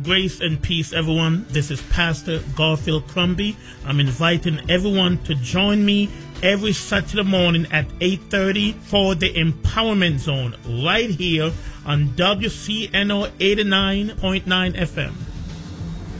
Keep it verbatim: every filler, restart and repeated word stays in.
grace and peace, everyone. This is Pastor Garfield Crumbie. I'm inviting everyone to join me every Saturday morning at eight thirty for the Empowerment Zone right here on W C N O eighty-nine point nine F M.